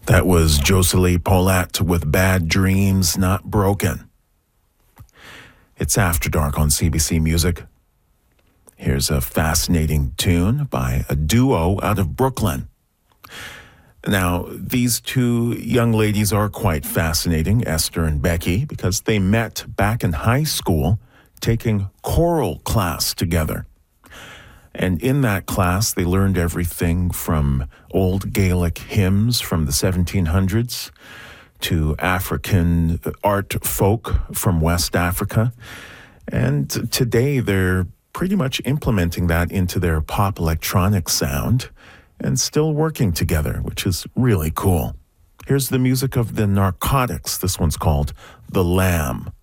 That was Joselie Paulette with Bad Dreams Not Broken. It's After Dark on CBC Music. Here's a fascinating tune by a duo out of Brooklyn. Now, these two young ladies are quite fascinating, Esther and Becky, because they met back in high school taking choral class together. And in that class, they learned everything from old Gaelic hymns from the 1700s to African art folk from West Africa. And today, they're pretty much implementing that into their pop electronic sound and still working together, which is really cool. Here's the music of the Narcotics. This one's called The Lamb.